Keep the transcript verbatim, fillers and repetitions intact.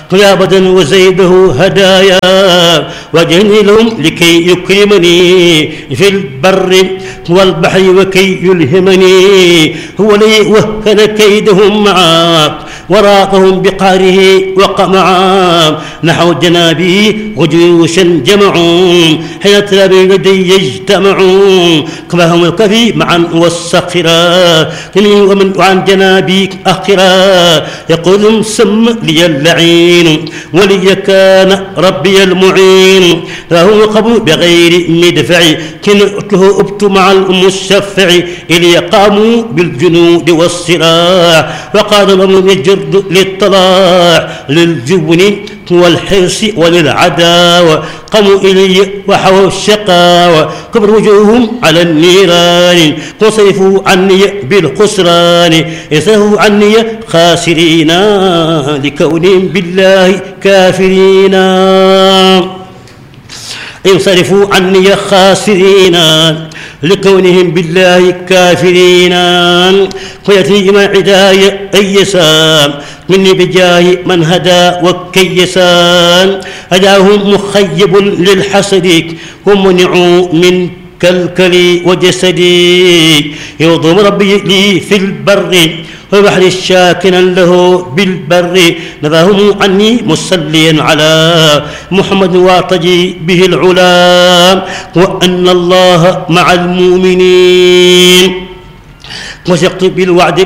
قيابة وزيده هدايا وجهني لهم لكي يكرمني في البر والبحر وكي يلهمني هو لي وهن كيدهم معاك وراقهم بقهره وقمعا نحو جنابي وجيوشا جمعوا حين تلاب يدي يجتمعوا كفاهم الكفي معا والسخرا ومن عن جنابي أخرا يقول سم لي اللعين ولي كان ربي المعين فهو قبول بغير مدفع كنته أبت مع المشفع إلي قاموا بالجنود والصراع وقال لهم يجرد للطلاع للجبن والحرص وللعداوة قاموا إلي وحووا الشقاوة كبر وجوههم على النيران وصرفوا عني بالخسران يصرفوا عني خاسرين لكونهم بالله كافرين ينصرفوا عني خاسرين لكونهم بالله كافرين ويأتي مع عداي أيسان مني بجاه من هدى وكيسان هداهم مخيب للحسد هم منعوا من كالكلي وجسدي يوضم ربي لي في البر والبحر الشاكنا له بالبر نفاهم عني مصليا على محمد واعتجي به العلا وأن الله مع المؤمنين وثقت بالوعد